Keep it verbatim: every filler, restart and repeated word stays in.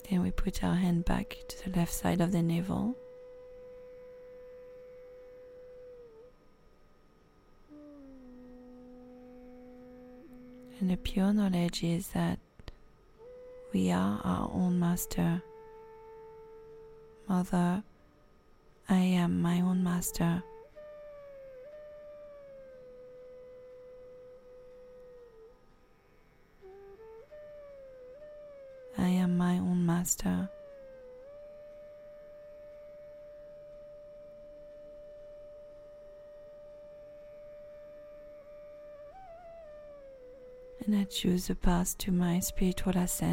Then we put our hand back to the left side of the navel. And the pure knowledge is that we are our own master. Mother, I am my own master. I am my own master. And I choose the path to my spiritual ascent.